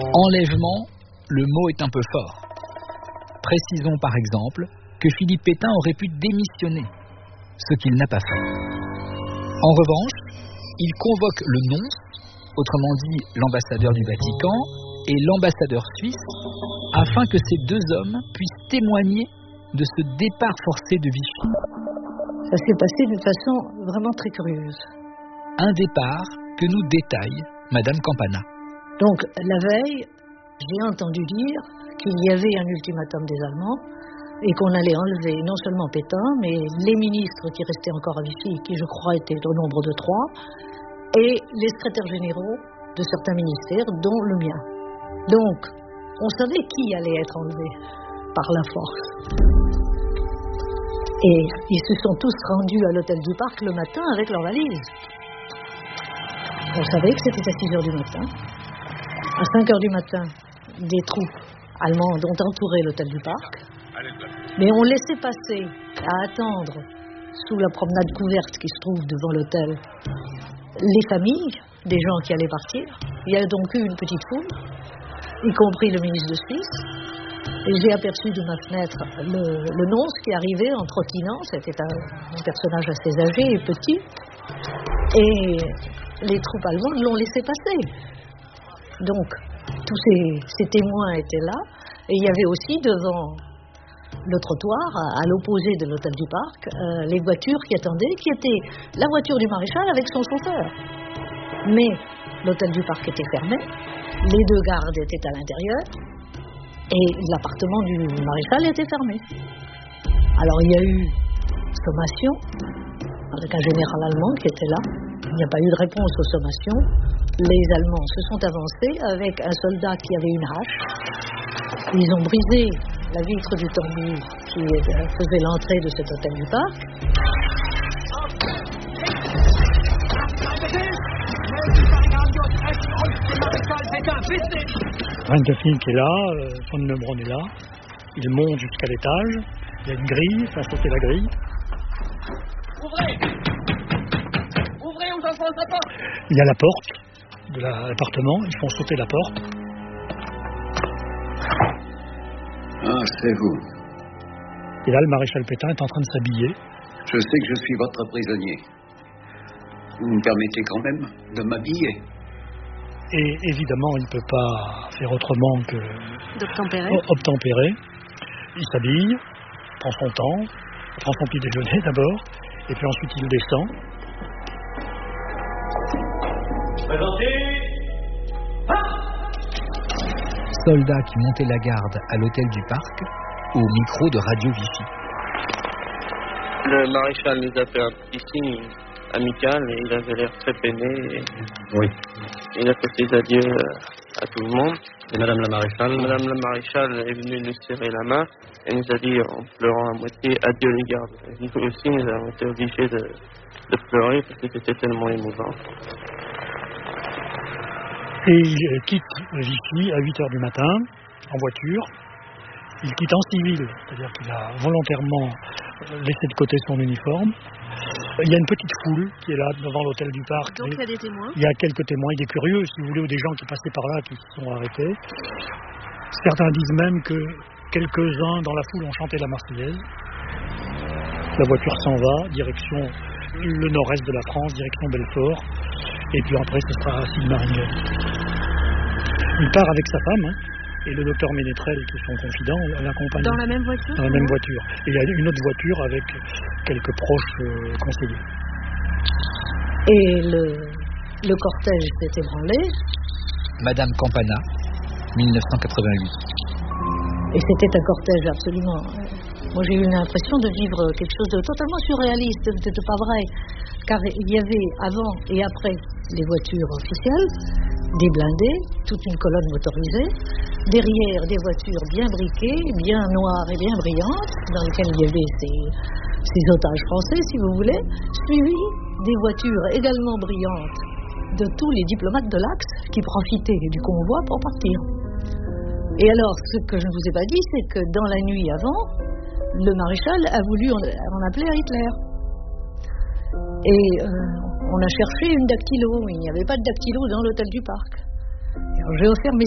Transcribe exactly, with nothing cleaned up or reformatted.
Enlèvement, le mot est un peu fort. Précisons par exemple que Philippe Pétain aurait pu démissionner, ce qu'il n'a pas fait. En revanche, il convoque le nonce, autrement dit l'ambassadeur du Vatican, et l'ambassadeur suisse, afin que ces deux hommes puissent témoigner de ce départ forcé de Vichy. Ça s'est passé d'une façon vraiment très curieuse. Un départ que nous détaille Madame Campana. Donc, la veille, j'ai entendu dire qu'il y avait un ultimatum des Allemands et qu'on allait enlever non seulement Pétain, mais les ministres qui restaient encore à Vichy, qui je crois étaient au nombre de trois, et les secrétaires généraux de certains ministères, dont le mien. Donc, on savait qui allait être enlevé par la force. Et ils se sont tous rendus à l'hôtel du Parc le matin avec leurs valises. On savait que c'était à six heures du matin. À cinq heures du matin, des troupes allemandes ont entouré l'hôtel du Parc. Mais on laissait passer, à attendre, sous la promenade couverte qui se trouve devant l'hôtel, les familles des gens qui allaient partir. Il y a donc eu une petite foule, y compris le ministre de Suisse. Et j'ai aperçu de ma fenêtre le, le nonce qui arrivait en trottinant. C'était un, un personnage assez âgé et petit. Et les troupes allemandes l'ont laissé passer. Donc, tous ces, ces témoins étaient là. Et il y avait aussi devant le trottoir, à, à l'opposé de l'hôtel du Parc, euh, les voitures qui attendaient, qui étaient la voiture du maréchal avec son chauffeur. Mais l'hôtel du Parc était fermé, les deux gardes étaient à l'intérieur, et l'appartement du maréchal était fermé. Alors il y a eu sommation, avec un général allemand qui était là. Il n'y a pas eu de réponse aux sommations. Les Allemands se sont avancés avec un soldat qui avait une hache. Ils ont brisé la vitre du tambour qui faisait l'entrée de cet hôtel du Parc. Rinckefing est là, euh, von Neubronn est là. Il monte jusqu'à l'étage. Il y a une grille, il faut sauter la grille. Ouvrez! Ouvrez, on s'enfonce la porte! Il y a la porte de la, l'appartement, ils font sauter la porte. Ah, c'est vous. Et là, le maréchal Pétain est en train de s'habiller. Je sais que je suis votre prisonnier. Vous me permettez quand même de m'habiller. Et évidemment, il ne peut pas faire autrement que d'obtempérer. obtempérer. Il s'habille, prend son temps, prend son petit déjeuner d'abord, et puis ensuite il descend. Présentez! Soldats qui montaient la garde à l'hôtel du Parc, au micro de Radio Vichy. Le maréchal nous a fait un petit signe amical et il avait l'air très peiné. Et oui. Il a fait ses adieux à tout le monde. Et Madame la maréchale Madame la maréchale est venue nous serrer la main et nous a dit en pleurant à moitié adieu les gardes. Et nous aussi nous avons été obligés de, de pleurer parce que c'était tellement émouvant. Et il quitte Vichy à huit heures du matin, en voiture. Il quitte en civil, c'est-à-dire qu'il a volontairement laissé de côté son uniforme. Il y a une petite foule qui est là devant l'hôtel du Parc. Donc il y a des témoins. Il y a quelques témoins, des curieux, si vous voulez, ou des gens qui passaient par là, qui se sont arrêtés. Certains disent même que quelques-uns dans la foule ont chanté la Marseillaise. La voiture s'en va, direction le nord-est de la France, direction Belfort. Et puis après, ce sera à Sigmaringen. Il part avec sa femme, hein, et le docteur Ménétrel, qui est son confident, l'accompagne. Dans la même voiture? Dans la même voiture. Et il y a une autre voiture avec quelques proches euh, conseillers. Et le, le cortège s'est ébranlé. Madame Campana, dix-neuf cent quatre-vingt-huit. Et c'était un cortège absolument... Moi, j'ai eu l'impression de vivre quelque chose de totalement surréaliste. C'était pas vrai. Car il y avait avant et après les voitures officielles, des blindés, toute une colonne motorisée, derrière des voitures bien briquées, bien noires et bien brillantes, dans lesquelles il y avait ces, ces otages français, si vous voulez, suivis des voitures également brillantes de tous les diplomates de l'Axe qui profitaient du convoi pour partir. Et alors, ce que je ne vous ai pas dit, c'est que dans la nuit avant, le maréchal a voulu en, en appeler à Hitler. Et euh, on a cherché une dactylo. Il n'y avait pas de dactylo dans l'hôtel du Parc. Alors, j'ai offert mes